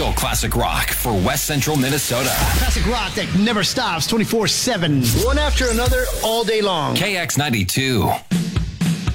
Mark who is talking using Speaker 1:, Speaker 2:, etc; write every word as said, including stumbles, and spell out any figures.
Speaker 1: real classic rock for West Central Minnesota.
Speaker 2: Classic rock that never stops, twenty-four seven. One after another, all day long.
Speaker 1: K X ninety-two.